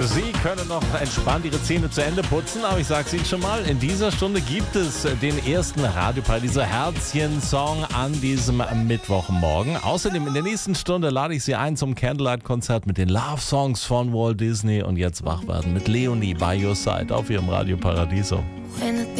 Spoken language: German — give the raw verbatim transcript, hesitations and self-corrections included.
Sie können noch entspannt Ihre Zähne zu Ende putzen, aber ich sage es Ihnen schon mal, in dieser Stunde gibt es den ersten Radioparadiser Herzchen-Song an diesem Mittwochmorgen. Außerdem in der nächsten Stunde lade ich Sie ein zum Candlelight-Konzert mit den Love-Songs von Walt Disney und jetzt wach werden mit Leonie by Your Side auf Ihrem Radio Paradiso.